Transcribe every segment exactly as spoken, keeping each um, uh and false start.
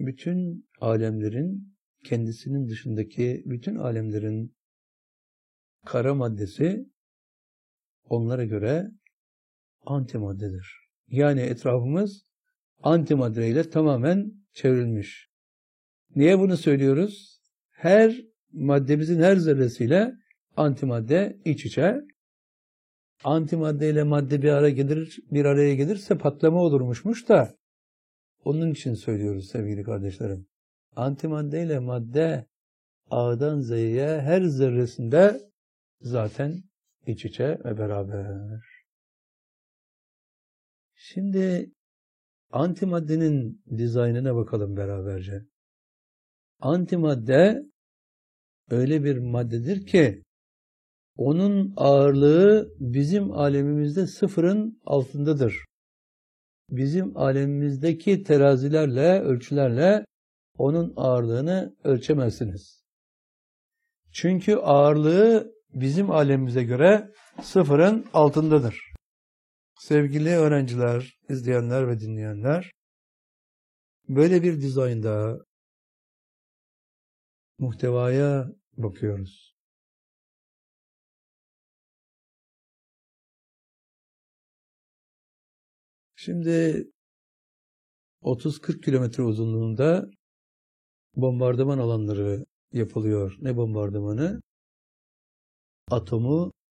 bütün alemlerin, kendisinin dışındaki bütün alemlerin kara maddesi onlara göre antimaddedir. Yani etrafımız antimaddeyle tamamen çevrilmiş. Niye bunu söylüyoruz? Her maddemizin her zerresiyle antimadde iç içe. Antimadde ile madde bir araya gelir, bir araya gelirse patlama olurmuşmuş da onun için söylüyoruz sevgili kardeşlerim. Antimadde ile madde A'dan Z'ye her zerresinde zaten iç içe ve beraber. Şimdi antimaddenin dizaynına bakalım beraberce. Antimadde öyle bir maddedir ki onun ağırlığı bizim alemimizde sıfırın altındadır. Bizim alemimizdeki terazilerle, ölçülerle onun ağırlığını ölçemezsiniz. Çünkü ağırlığı bizim alemimize göre sıfırın altındadır. Sevgili öğrenciler, izleyenler ve dinleyenler, böyle bir dizaynda muhtevaya bakıyoruz. Şimdi otuz kırk kilometre uzunluğunda bombardıman alanları yapılıyor. Ne bombardımanı? Atomu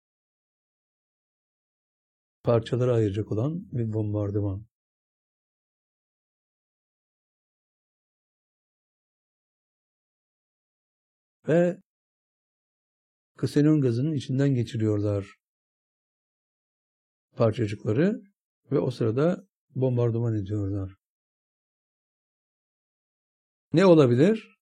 parçalara ayıracak olan bir bombardıman. Ve ksenon gazının içinden geçiriyorlar parçacıkları ve o sırada bombardıman ediyorlar. Ne olabilir?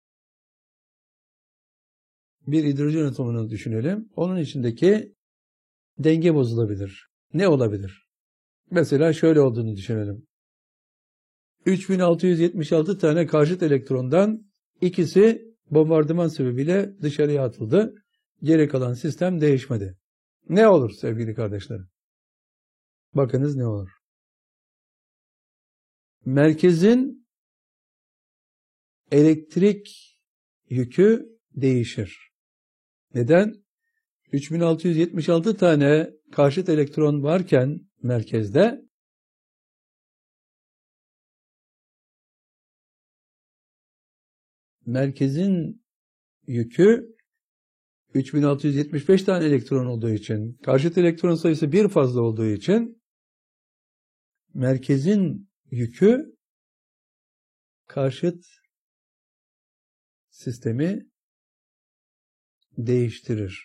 Bir hidrojen atomunu düşünelim. Onun içindeki denge bozulabilir. Ne olabilir? Mesela şöyle olduğunu düşünelim. üç bin altı yüz yetmiş altı tane karşıt elektrondan ikisi bombardıman sebebiyle dışarıya atıldı. Geri kalan sistem değişmedi. Ne olur sevgili kardeşlerim? Bakınız ne olur? Merkezin elektrik yükü değişir. Neden? üç bin altı yüz yetmiş altı tane karşıt elektron varken merkezde merkezin yükü üç bin altı yüz yetmiş beş tane elektron olduğu için, karşıt elektron sayısı bir fazla olduğu için merkezin yükü karşıt sistemi değiştirir.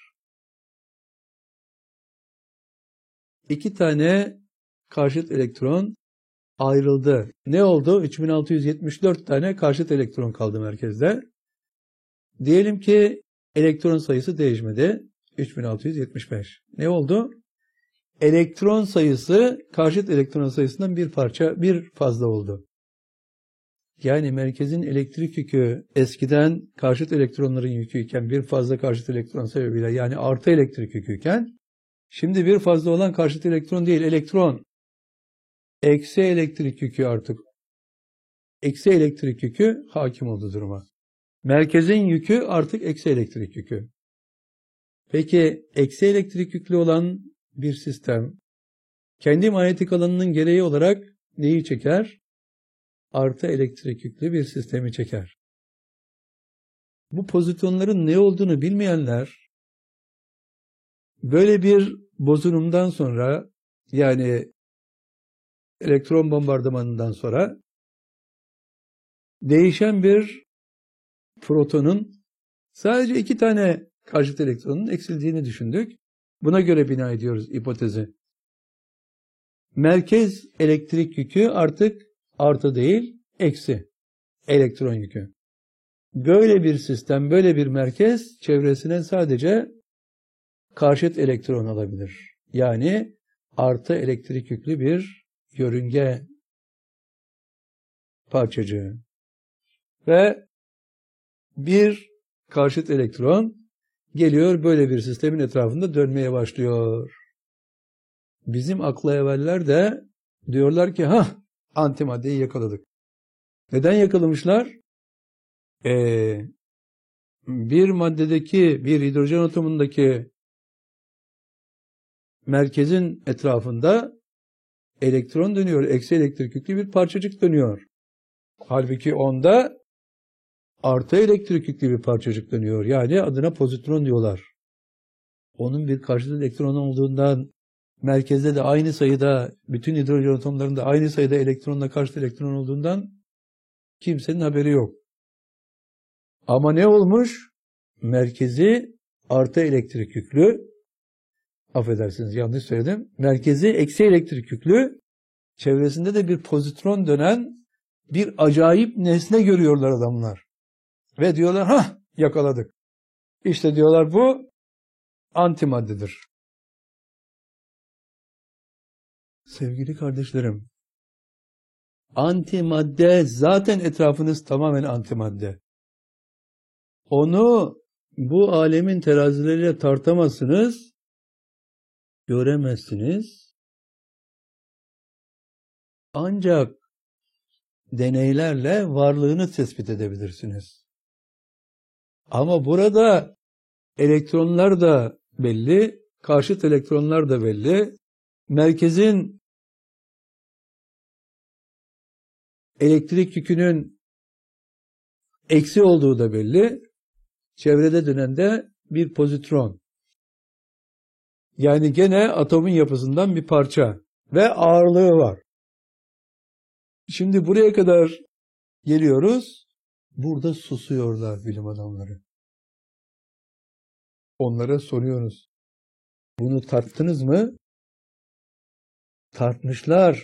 İki tane karşıt elektron ayrıldı. Ne oldu? üç bin altı yüz yetmiş dört tane karşıt elektron kaldı merkezde. Diyelim ki elektron sayısı değişmedi. üç bin altı yüz yetmiş beş. Ne oldu? Elektron sayısı karşıt elektron sayısından bir parça, bir fazla oldu. Yani merkezin elektrik yükü eskiden karşıt elektronların yüküyken bir fazla karşıt elektron sebebiyle yani artı elektrik yüküyken şimdi bir fazla olan karşıt elektron değil elektron eksi elektrik yükü artık eksi elektrik yükü hakim oldu duruma. Merkezin yükü artık eksi elektrik yükü. Peki eksi elektrik yüklü olan bir sistem kendi manyetik alanının gereği olarak neyi çeker? Artı elektrik yüklü bir sistemi çeker. Bu pozitonların ne olduğunu bilmeyenler böyle bir bozulumdan sonra yani elektron bombardımanından sonra değişen bir protonun sadece iki tane karşıt elektronun eksildiğini düşündük. Buna göre bina ediyoruz hipotezi. Merkez elektrik yükü artık artı değil, eksi elektron yükü. Böyle bir sistem, böyle bir merkez çevresine sadece karşıt elektron alabilir. Yani artı elektrik yüklü bir yörünge parçacığı. Ve bir karşıt elektron geliyor böyle bir sistemin etrafında dönmeye başlıyor. Bizim akla evveller de diyorlar ki ha antimaddeyi yakaladık. Neden yakalamışlar? Ee, bir maddedeki, bir hidrojen atomundaki merkezin etrafında elektron dönüyor. Eksi elektrik yüklü bir parçacık dönüyor. Halbuki onda artı elektrik yüklü bir parçacık dönüyor. Yani adına pozitron diyorlar. Onun bir karşıt elektron olduğundan, merkezde de aynı sayıda, bütün hidrojen atomlarında aynı sayıda elektronla karşıt elektron olduğundan kimsenin haberi yok. Ama ne olmuş? Merkezi artı elektrik yüklü, affedersiniz yanlış söyledim, merkezi eksi elektrik yüklü, çevresinde de bir pozitron dönen bir acayip nesne görüyorlar adamlar. Ve diyorlar, ha yakaladık. İşte diyorlar bu antimaddedir. Sevgili kardeşlerim, antimadde zaten etrafınız tamamen antimadde. Onu bu alemin terazileriyle tartamazsınız, göremezsiniz. Ancak deneylerle varlığını tespit edebilirsiniz. Ama burada elektronlar da belli, karşıt elektronlar da belli. Merkezin elektrik yükünün eksi olduğu da belli. Çevrede dönen de bir pozitron. Yani gene atomun yapısından bir parça ve ağırlığı var. Şimdi buraya kadar geliyoruz. Burada susuyorlar bilim adamları. Onlara soruyoruz. Bunu tarttınız mı? Tartmışlar.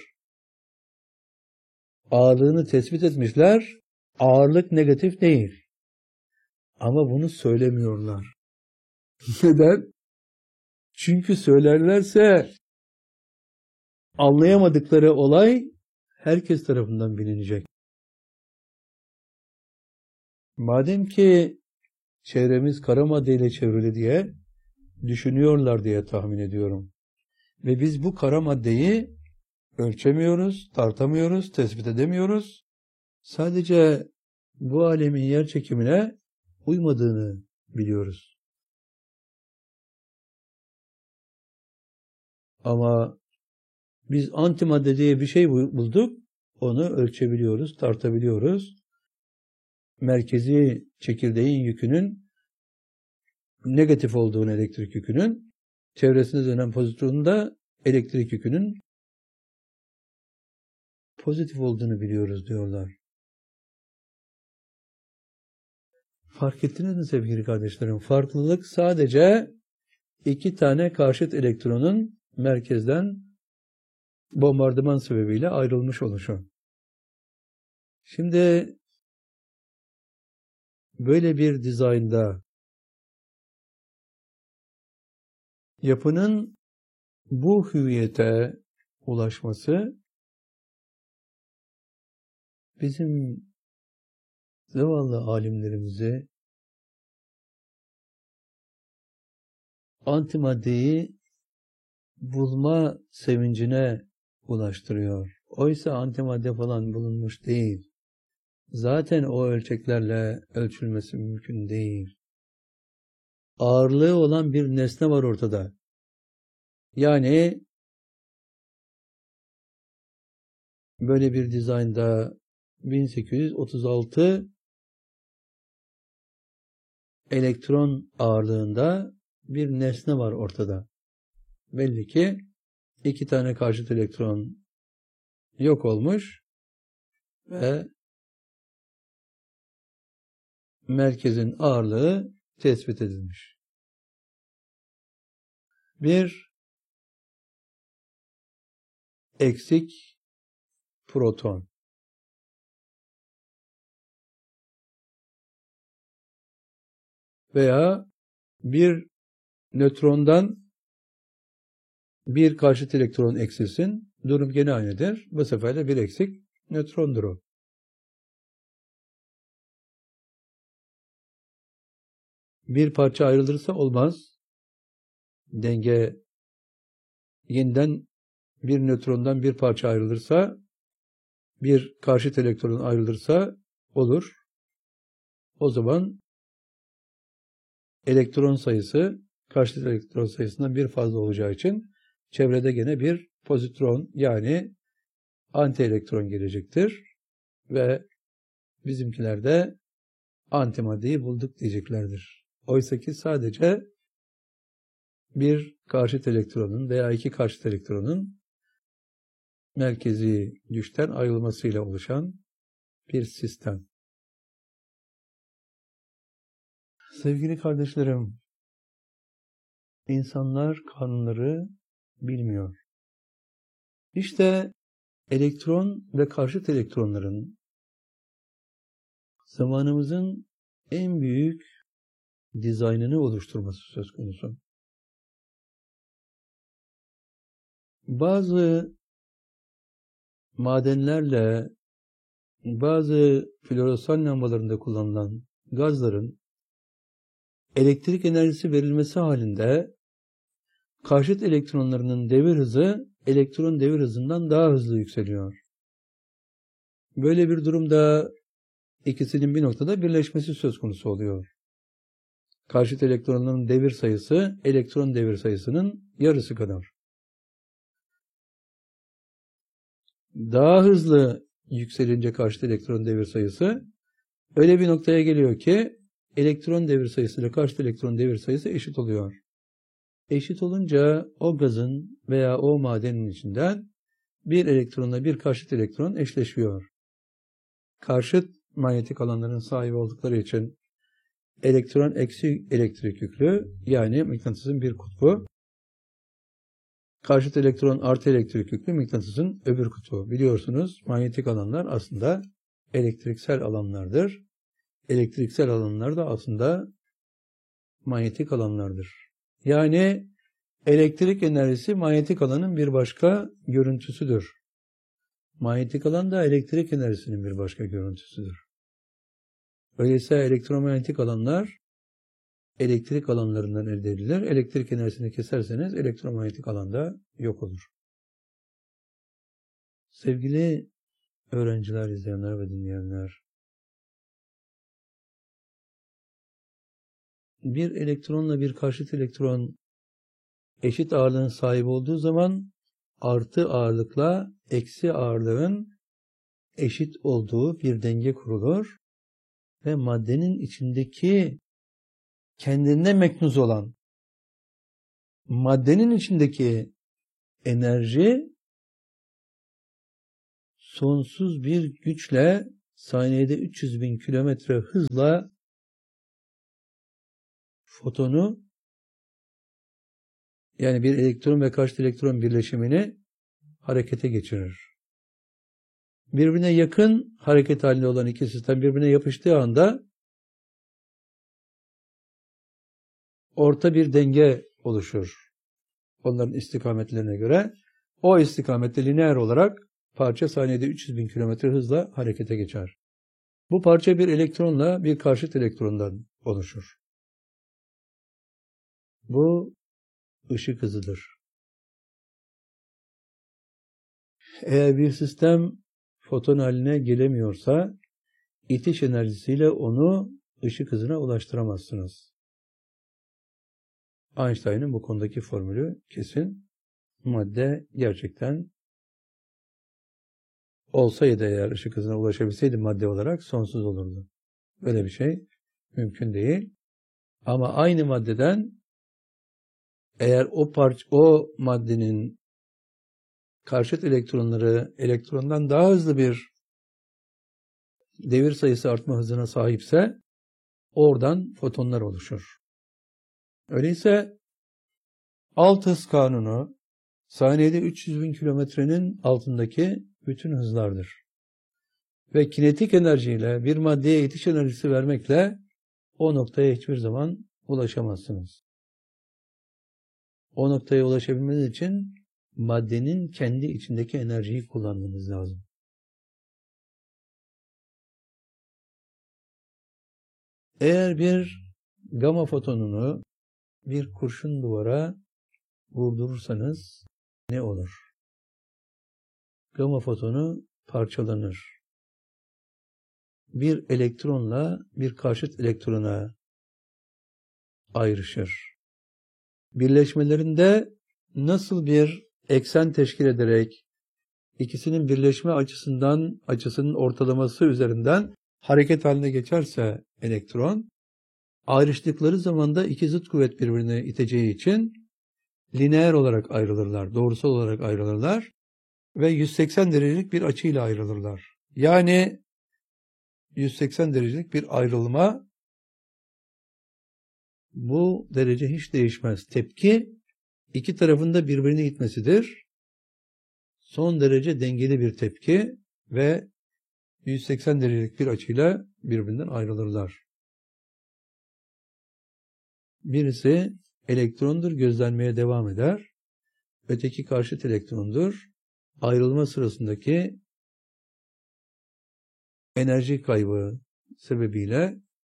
Ağırlığını tespit etmişler. Ağırlık negatif değil. Ama bunu söylemiyorlar. Neden? Çünkü söylerlerse anlayamadıkları olay herkes tarafından bilinecek. Madem ki çevremiz kara maddeyle çevrili diye düşünüyorlar diye tahmin ediyorum. Ve biz bu kara maddeyi ölçemiyoruz, tartamıyoruz, tespit edemiyoruz. Sadece bu alemin yer çekimine uymadığını biliyoruz. Ama biz antimadde diye bir şey bulduk, onu ölçebiliyoruz, tartabiliyoruz. Merkezi çekirdeğin yükünün negatif olduğunu, elektrik yükünün, çevresinde dönen pozitronunda elektrik yükünün pozitif olduğunu biliyoruz diyorlar. Fark ettiniz mi sevgili kardeşlerim? Farklılık sadece iki tane karşıt elektronun merkezden bombardıman sebebiyle ayrılmış oluşu. Şimdi böyle bir dizaynda yapının bu hüviyete ulaşması bizim zavallı alimlerimizi antimaddeyi bulma sevincine ulaştırıyor. Oysa antimadde falan bulunmuş değil. Zaten o ölçeklerle ölçülmesi mümkün değil. Ağırlığı olan bir nesne var ortada. Yani böyle bir dizaynda bin sekiz yüz otuz altı elektron ağırlığında bir nesne var ortada. Belli ki iki tane karşıt elektron yok olmuş ve merkezin ağırlığı tespit edilmiş. Bir eksik proton. Veya bir nötrondan bir karşıt elektron eksilsin. Durum gene aynıdır. Bu sefer de bir eksik nötrondur o. Bir parça ayrılırsa olmaz. Denge yeniden bir nötrondan bir parça ayrılırsa bir karşıt elektron ayrılırsa olur. O zaman elektron sayısı karşıt elektron sayısından bir fazla olacağı için çevrede gene bir pozitron yani anti elektron gelecektir. Ve bizimkiler de antimaddeyi bulduk diyeceklerdir. Oysa ki sadece bir karşıt elektronun veya iki karşıt elektronun merkezi güçten ayrılmasıyla oluşan bir sistem. Sevgili kardeşlerim, insanlar kanunları bilmiyor. İşte elektron ve karşıt elektronların zamanımızın en büyük dizaynını oluşturması söz konusu. Bazı madenlerle, bazı floresan lambalarında kullanılan gazların elektrik enerjisi verilmesi halinde karşıt elektronlarının devir hızı elektron devir hızından daha hızlı yükseliyor. Böyle bir durumda ikisinin bir noktada birleşmesi söz konusu oluyor. Karşıt elektronların devir sayısı elektron devir sayısının yarısı kadar. Daha hızlı yükselince karşıt elektron devir sayısı öyle bir noktaya geliyor ki elektron devir sayısı ile karşıt elektron devir sayısı eşit oluyor. Eşit olunca o gazın veya o madenin içinden bir elektronla bir karşıt elektron eşleşiyor. Karşıt manyetik alanların sahibi oldukları için elektron eksi elektrik yüklü yani mıknatısın bir kutbu. Karşıt elektron artı elektrik yüklü mıknatısın öbür kutbu. Biliyorsunuz manyetik alanlar aslında elektriksel alanlardır. Elektriksel alanlar da aslında manyetik alanlardır. Yani elektrik enerjisi manyetik alanın bir başka görüntüsüdür. Manyetik alan da elektrik enerjisinin bir başka görüntüsüdür. Öyleyse elektromanyetik alanlar elektrik alanlarından elde edilir. Elektrik enerjisini keserseniz elektromanyetik alanda yok olur. Sevgili öğrenciler, izleyenler ve dinleyenler, bir elektronla bir karşıt elektron eşit ağırlığın sahibi olduğu zaman artı ağırlıkla eksi ağırlığın eşit olduğu bir denge kurulur ve maddenin içindeki kendine meknuz olan maddenin içindeki enerji sonsuz bir güçle saniyede üç yüz bin kilometre hızla fotonu yani bir elektron ve karşıt elektron birleşimini harekete geçirir. Birbirine yakın hareket halinde olan iki sistem birbirine yapıştığı anda orta bir denge oluşur. Onların istikametlerine göre o istikamette lineer olarak parça saniyede üç yüz bin kilometre hızla harekete geçer. Bu parça bir elektronla bir karşıt elektrondan oluşur. Bu ışık hızıdır. Eğer bir sistem foton haline gelemiyorsa itiş enerjisiyle onu ışık hızına ulaştıramazsınız. Einstein'ın bu konudaki formülü kesin. Madde gerçekten olsaydı eğer ışık hızına ulaşabilseydi madde olarak sonsuz olurdu. Böyle bir şey mümkün değil. Ama aynı maddeden eğer o parça, o maddenin karşıt elektronları elektrondan daha hızlı bir devir sayısı artma hızına sahipse oradan fotonlar oluşur. Öyleyse alt hız kanunu saniyede üç yüz bin kilometrenin altındaki bütün hızlardır. Ve kinetik enerjiyle bir maddeye itiş enerjisi vermekle o noktaya hiçbir zaman ulaşamazsınız. O noktaya ulaşabilmeniz için maddenin kendi içindeki enerjiyi kullanmanız lazım. Eğer bir gama fotonunu bir kurşun duvara vurdurursanız ne olur? Gama fotonu parçalanır. Bir elektronla bir karşıt elektrona ayrışır. Birleşmelerinde nasıl bir eksen teşkil ederek ikisinin birleşme açısından açısının ortalaması üzerinden hareket haline geçerse elektron, ayrıştıkları zaman da iki zıt kuvvet birbirine iteceği için lineer olarak ayrılırlar, doğrusal olarak ayrılırlar ve yüz seksen derecelik bir açıyla ayrılırlar. Yani yüz seksen derecelik bir ayrılma, bu derece hiç değişmez. Tepki iki tarafın da birbirini itmesidir. Son derece dengeli bir tepki ve yüz seksen derecelik bir açıyla birbirinden ayrılırlar. Birisi elektrondur, gözlenmeye devam eder. Öteki karşıt elektrondur. Ayrılma sırasındaki enerji kaybı sebebiyle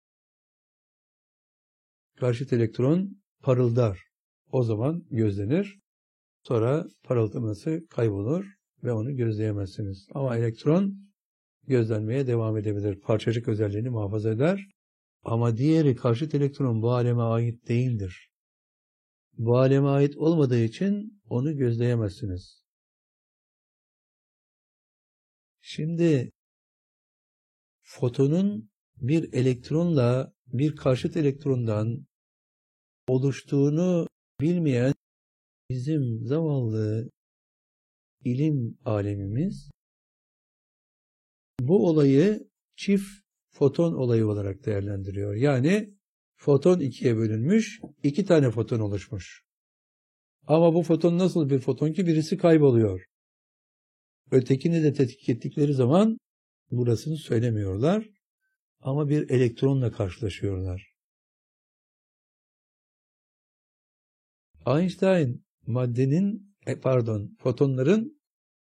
karşıt elektron parıldar. O zaman gözlenir. Sonra parıldaması kaybolur ve onu gözleyemezsiniz. Ama elektron gözlenmeye devam edebilir. Parçacık özelliğini muhafaza eder. Ama diğeri karşıt elektron bu aleme ait değildir. Bu aleme ait olmadığı için onu gözleyemezsiniz. Şimdi fotonun bir elektronla bir karşıt elektrondan oluştuğunu bilmeyen bizim zavallı ilim alemimiz bu olayı çift foton olayı olarak değerlendiriyor. Yani foton ikiye bölünmüş, iki tane foton oluşmuş. Ama bu foton nasıl bir foton ki birisi kayboluyor. Ötekini de tetkik ettikleri zaman burasını söylemiyorlar ama bir elektronla karşılaşıyorlar. Einstein maddenin, pardon, fotonların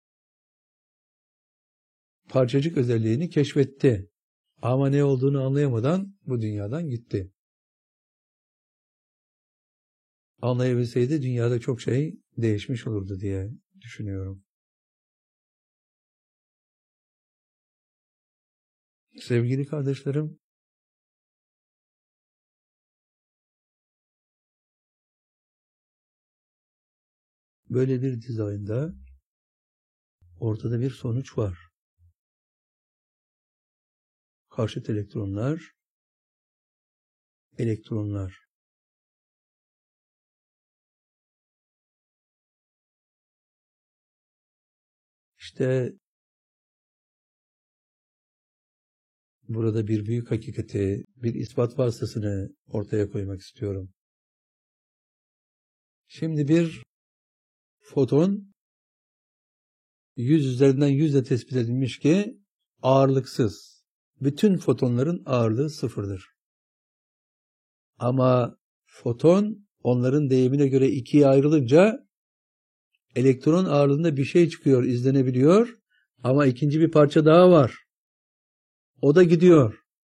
parçacık özelliğini keşfetti. Ama ne olduğunu anlayamadan bu dünyadan gitti. Anlayabilseydi dünyada çok şey değişmiş olurdu diye düşünüyorum. Sevgili kardeşlerim, böyle bir dizaynda ortada bir sonuç var. Karşıt elektronlar, elektronlar. İşte burada bir büyük hakikati, bir ispat vasıtasını ortaya koymak istiyorum. Şimdi bir foton yüz üzerinden yüzle tespit edilmiş ki ağırlıksız. Bütün fotonların ağırlığı sıfırdır. Ama foton onların deyimine göre ikiye ayrılınca elektron ağırlığında bir şey çıkıyor, izlenebiliyor. Ama ikinci bir parça daha var. O da gidiyor.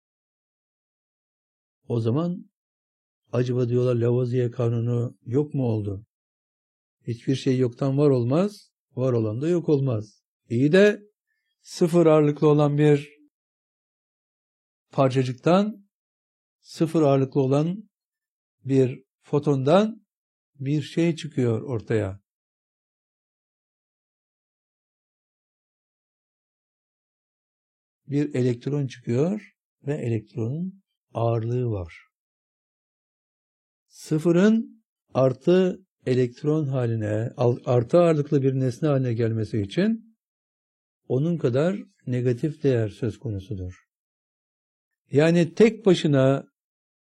O zaman acaba diyorlar Lavoisier kanunu yok mu oldu? Hiçbir şey yoktan var olmaz, var olan da yok olmaz. İyi de sıfır ağırlıklı olan bir parçacıktan, sıfır ağırlıklı olan bir fotondan bir şey çıkıyor ortaya. Bir elektron çıkıyor ve elektronun ağırlığı var. Sıfırın artı elektron haline, artı ağırlıklı bir nesne haline gelmesi için onun kadar negatif değer söz konusudur. Yani tek başına